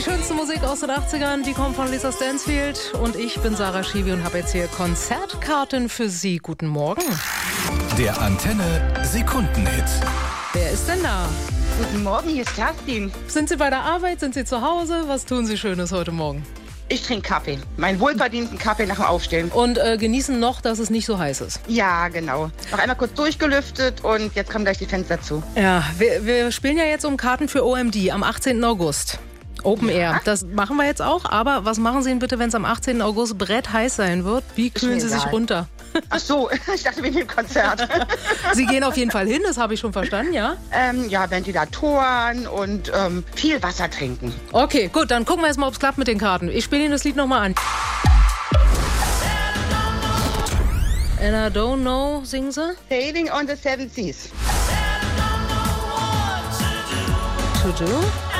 schönste Musik aus den 80ern, die kommt von Lisa Stansfield. Und ich bin Sarah Schiwi und habe jetzt hier Konzertkarten für Sie. Guten Morgen. Der Antenne Sekundenhit. Wer ist denn da? Guten Morgen, hier ist Kerstin. Sind Sie bei der Arbeit? Sind Sie zu Hause? Was tun Sie Schönes heute Morgen? Ich trinke Kaffee. Meinen wohlverdienten Kaffee nach dem Aufstehen. Und genießen noch, dass es nicht so heiß ist. Ja, genau. Noch einmal kurz durchgelüftet und jetzt kommen gleich die Fenster zu. Ja, wir spielen ja jetzt um Karten für OMD am 18. August. Open Air. Das machen wir jetzt auch. Aber was machen Sie denn bitte, wenn es am 18. August brettheiß sein wird? Wie kühlen Sie sich runter? Ach so, ich dachte wegen dem Konzert. Sie gehen auf jeden Fall hin, das habe ich schon verstanden, ja? Ja, Ventilatoren und viel Wasser trinken. Okay, gut, dann gucken wir jetzt mal, ob es klappt mit den Karten. Ich spiele Ihnen das Lied nochmal an. And I don't know, singen Sie? Sailing on the Seven Seas. To do?